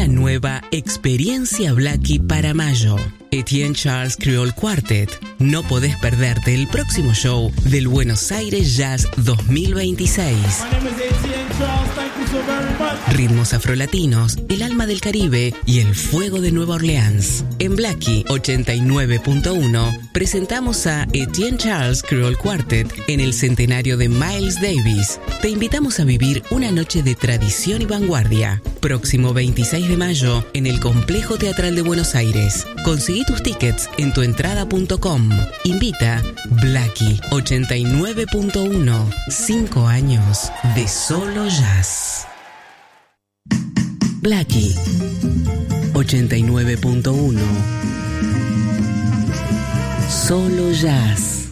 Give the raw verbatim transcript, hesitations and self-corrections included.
una nueva experiencia Blackie para mayo. Etienne Charles Creole Quartet. No podés perderte el próximo show del Buenos Aires Jazz dos mil veintiséis. Ritmos afrolatinos, el alma del Caribe y el fuego de Nueva Orleans. En Blackie ochenta y nueve punto uno presentamos a Etienne Charles Creole Quartet en el centenario de Miles Davis. Te invitamos a vivir una noche de tradición y vanguardia. Próximo veintiséis de mayo en el Complejo Teatral de Buenos Aires. Conseguí tus tickets en tuentrada punto com. Invita Blackie ochenta y nueve punto uno. Cinco años de solo jazz. Blackie ochenta y nueve punto uno. Solo jazz.